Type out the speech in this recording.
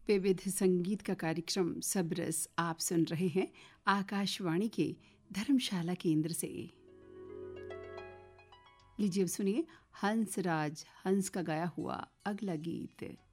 विविध संगीत का कार्यक्रम सब रस आप सुन रहे हैं आकाशवाणी के धर्मशाला केंद्र से। लीजिए अब सुनिए हंसराज हंस का गाया हुआ अगला गीत।